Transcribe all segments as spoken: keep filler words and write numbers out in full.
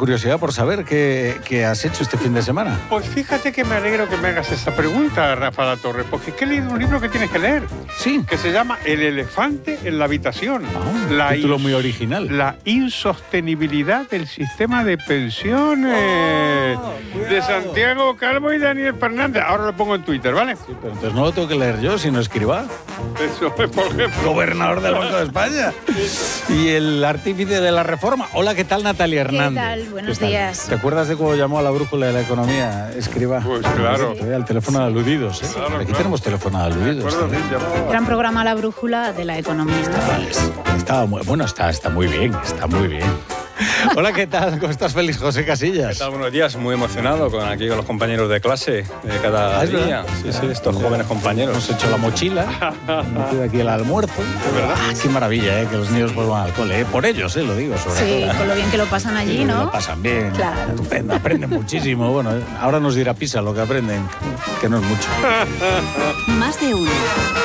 curiosidad por saber qué, qué has hecho este fin de semana. Pues fíjate que me alegro que me hagas esa pregunta, Rafa La Torre, porque es que he leído un libro que tienes que leer. Sí. Que se llama El elefante en la habitación. Ah, la título ins- muy original. La insostenibilidad del sistema de pensiones. Oh, de Santiago Calvo y Daniel Fernández. Ahora lo pongo en Twitter, ¿vale? Sí, pero entonces no lo tengo que leer yo, sino Escribá, Eso es, por ejemplo. gobernador del Banco de España. Y el artífice de la reforma. Hola, ¿qué tal, Natalia Hernández? ¿Qué tal? Buenos ¿Qué tal? días. ¿Te acuerdas de cómo llamó a la brújula de la economía Escribá? Pues claro. Sí. El teléfono de aludidos, ¿eh? Claro, Aquí claro. tenemos teléfono de aludidos. Recuerdo, ¿eh? sí, llamaba. Gran programa La Brújula de la Economía. Estaba muy, bueno, está, está muy bien, está muy bien. Hola, ¿qué tal? ¿Cómo estás, Félix José Casillas? ¿Qué tal? Buenos días, muy emocionado con aquí con los compañeros de clase de cada Ah, ¿es día. verdad? Sí, sí, estos jóvenes compañeros. Hemos hecho la mochila, hemos metido aquí el almuerzo. verdad. Ah, qué maravilla, ¿eh? Que los niños vuelvan al cole, ¿eh? Por ellos, ¿eh? Lo digo, sobre Sí, todo. con lo bien que lo pasan allí, Sí, ¿no? Lo pasan bien. Claro. Estupendo, aprenden muchísimo. Bueno, ahora nos dirá Pisa lo que aprenden, que no es mucho. Más de uno.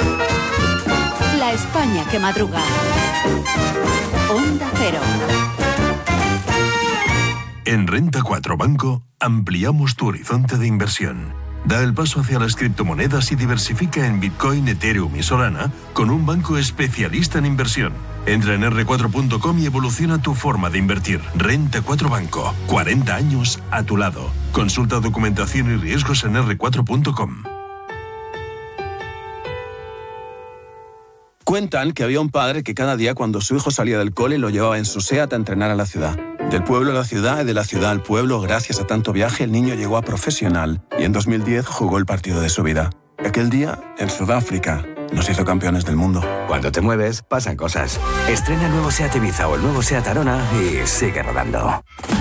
La España que madruga. Onda Cero. En Renta cuatro Banco ampliamos tu horizonte de inversión. Da el paso hacia las criptomonedas y diversifica en Bitcoin, Ethereum y Solana con un banco especialista en inversión. Entra en erre cuatro punto com y evoluciona tu forma de invertir. Renta cuatro Banco. cuarenta años a tu lado. Consulta documentación y riesgos en erre cuatro punto com. Cuentan que había un padre que cada día cuando su hijo salía del cole lo llevaba en su SEAT a entrenar a la ciudad. Del pueblo a la ciudad y de la ciudad al pueblo, gracias a tanto viaje, el niño llegó a profesional y en dos mil diez jugó el partido de su vida. Aquel día, en Sudáfrica, nos hizo campeones del mundo. Cuando te mueves, pasan cosas. Estrena el nuevo SEAT Ibiza o el nuevo SEAT Arona y sigue rodando.